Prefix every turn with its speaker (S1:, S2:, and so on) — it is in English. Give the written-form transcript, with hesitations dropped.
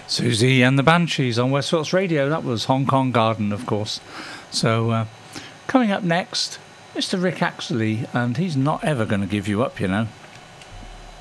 S1: Susie and the Banshees on Westfields Radio. That was Hong Kong Garden, of course. So, coming up next, Mr. Rick Axley, and he's not ever going to give you up, you know.